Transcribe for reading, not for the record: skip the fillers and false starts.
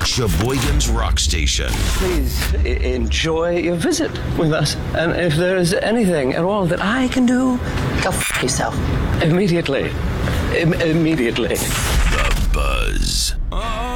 Sheboygan's Rock Station. Please enjoy your visit with us. And if there's anything at all that I can do, go f yourself. Immediately. Immediately. The Buzz.